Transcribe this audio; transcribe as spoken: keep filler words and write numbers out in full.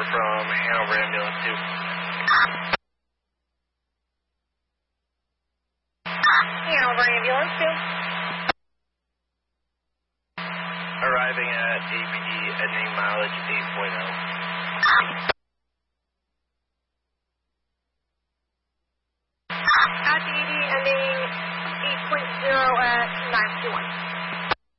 from Hanover Ambulance two. Hanover Ambulance two. Arriving at A P D, ending mileage eight point oh.